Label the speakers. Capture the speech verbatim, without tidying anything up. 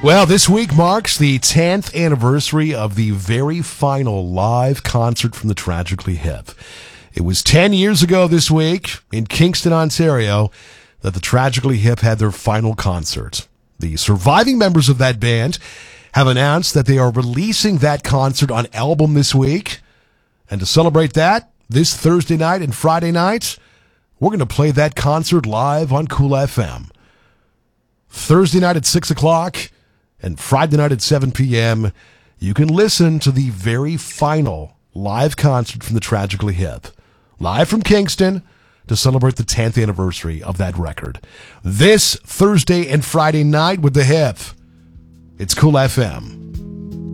Speaker 1: Well, this week marks the tenth anniversary of the very final live concert from the Tragically Hip. It was ten years ago this week in Kingston, Ontario, that the Tragically Hip had their final concert. The surviving members of that band have announced that they are releasing that concert on album this week. And to celebrate that, this Thursday night and Friday night, we're going to play that concert live on Cool F M. Thursday night at six o'clock and Friday night at seven p.m., you can listen to the very final live concert from the Tragically Hip, live from Kingston, to celebrate the tenth anniversary of that record. This Thursday and Friday night with the Hip. It's Cool F M.